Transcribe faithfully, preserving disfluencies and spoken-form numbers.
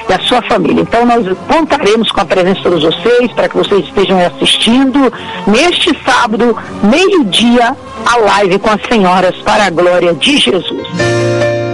e a sua família. Então nós contaremos com a presença de todos vocês, para que vocês estejam assistindo neste sábado, meio-dia, a live com as senhoras para a glória de Jesus.